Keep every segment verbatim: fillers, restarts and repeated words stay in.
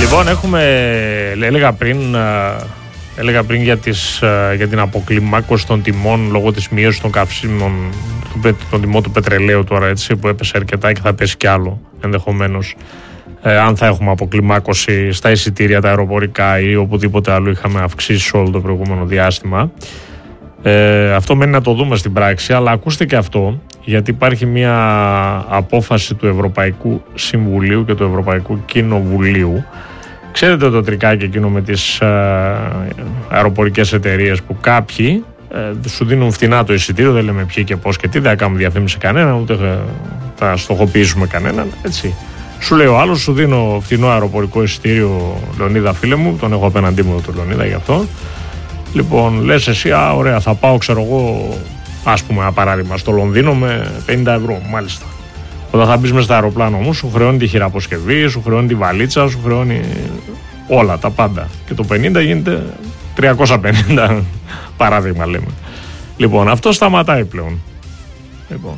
Λοιπόν, έχουμε, έλεγα πριν, έλεγα πριν για, τις, για την αποκλιμάκωση των τιμών λόγω της μείωσης των καυσίμων, των τιμών του πετρελαίου τώρα, έτσι, που έπεσε αρκετά και θα πέσει κι άλλο ενδεχομένως. Ε, αν θα έχουμε αποκλιμάκωση στα εισιτήρια, τα αεροπορικά ή οπουδήποτε άλλο είχαμε αυξήσει όλο το προηγούμενο διάστημα. Ε, αυτό μένει να το δούμε στην πράξη, αλλά ακούστε και αυτό, γιατί υπάρχει μια απόφαση του Ευρωπαϊκού Συμβουλίου και του Ευρωπαϊκού Κοινοβουλίου. Ξέρετε το τρικάκι εκείνο με τις ε, αεροπορικές εταιρείες που κάποιοι ε, σου δίνουν φθηνά το εισιτήριο, δεν λέμε ποιοι και πώς και τι, δεν θα κάνουμε διαφήμιση κανένα, ούτε θα στοχοποιήσουμε κανέναν, έτσι. Σου λέει ο άλλος, σου δίνω φθηνό αεροπορικό εισιτήριο, Λεωνίδα φίλε μου, τον έχω απέναντί μου τον Λεωνίδα γι' αυτό. Λοιπόν, λες εσύ, α, ωραία, θα πάω, ξέρω εγώ, ας πούμε, ένα παράδειγμα, στο Λονδίνο με πενήντα ευρώ, μάλιστα. Όταν θα μπεις μες στο αεροπλάνο μου, σου χρεώνει τη χειραποσκευή, σου χρεώνει τη βαλίτσα, σου χρεώνει όλα, τα πάντα. Και το πενήντα γίνεται τριακόσια πενήντα, παράδειγμα λέμε. Λοιπόν, αυτό σταματάει πλέον. Λοιπόν,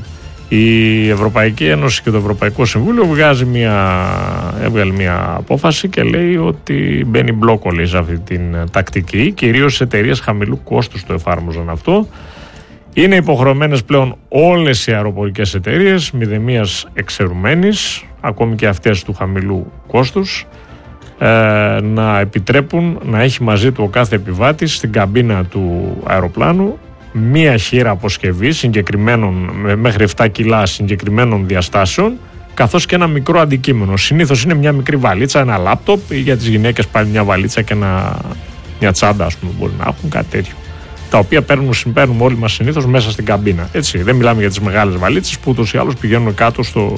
η Ευρωπαϊκή Ένωση και το Ευρωπαϊκό Συμβούλιο βγάζει μια, έβγαλε μια απόφαση και λέει ότι μπαίνει μπλόκολη σε αυτή την τακτική. Κυρίως οι εταιρείες χαμηλού κόστους το εφάρμοζαν αυτό. Είναι υποχρεωμένες πλέον όλες οι αεροπορικές εταιρείες, μηδεμίας εξαιρουμένης, ακόμη και αυτές του χαμηλού κόστους, ε, να επιτρέπουν να έχει μαζί του ο κάθε επιβάτης στην καμπίνα του αεροπλάνου μία χείρα αποσκευή συγκεκριμένων, μέχρι επτά κιλά συγκεκριμένων διαστάσεων, καθώς και ένα μικρό αντικείμενο. Συνήθως είναι μια μικρή βαλίτσα, ένα λάπτοπ, ή για τις γυναίκες πάλι μια βαλίτσα και ένα, μια τσάντα, ας πούμε, μπορεί να έχουν κάτι τέτοιο. Τα οποία παίρνουν, συμπαίρνουμε όλοι μας συνήθως μέσα στην καμπίνα. Έτσι, δεν μιλάμε για τις μεγάλες βαλίτσες που ούτως ή άλλως πηγαίνουν κάτω στο,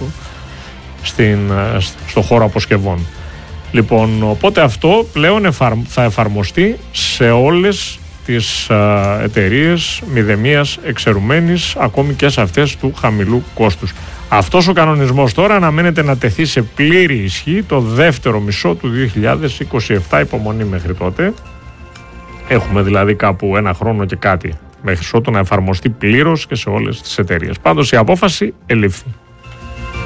στην, στο χώρο αποσκευών. Λοιπόν, οπότε αυτό πλέον εφαρ, θα εφαρμοστεί σε όλες τις α, εταιρείες μηδεμίας εξαιρουμένης, ακόμη και σε αυτές του χαμηλού κόστους. Αυτός ο κανονισμός τώρα αναμένεται να τεθεί σε πλήρη ισχύ το δεύτερο μισό του δύο χιλιάδες είκοσι επτά, υπομονή μέχρι τότε. Έχουμε δηλαδή κάπου ένα χρόνο και κάτι μέχρι ότου να εφαρμοστεί πλήρως και σε όλες τις εταιρείες. Πάντως η απόφαση ελήφθη.